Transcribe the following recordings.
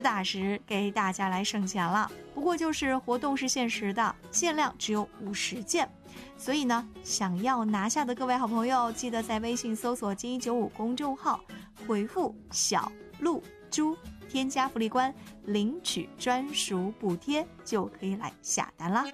大时给大家来省钱了。不过就是活动是限时的，限量只有50件，所以呢，想要拿下的各位好朋友，记得在微信搜索金195公众号，回复小鹿猪，添加福利官，领取专属补贴，就可以来下单啦。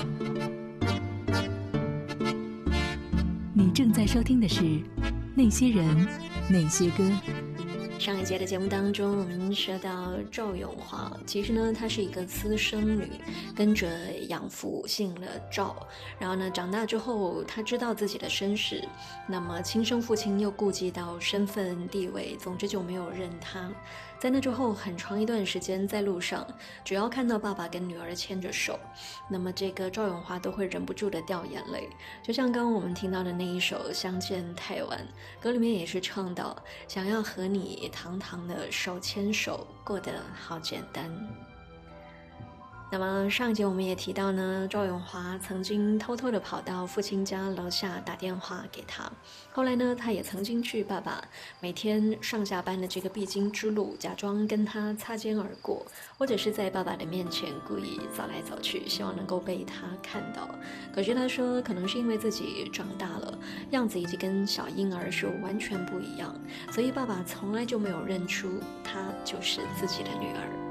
你正在收听的是那些人那些歌。 上一节的节目当中，我们说到赵咏华，其实呢，她是一个私生女，跟着养父姓了赵。然后呢，长大之后，她知道自己的身世，那么亲生父亲又顾及到身份地位，总之就没有认她。在那之后，很长一段时间在路上，只要看到爸爸跟女儿牵着手，那么这个赵咏华都会忍不住的掉眼泪。就像刚刚我们听到的那一首《相见太晚》，歌里面也是唱到，想要和你堂堂的手牵手，过得好简单。那么上一节我们也提到呢，赵咏华曾经偷偷的跑到父亲家楼下打电话给他，后来呢，他也曾经去爸爸每天上下班的这个必经之路，假装跟他擦肩而过，或者是在爸爸的面前故意走来走去，希望能够被他看到。可是他说，可能是因为自己长大了，样子已经跟小婴儿是完全不一样，所以爸爸从来就没有认出她就是自己的女儿。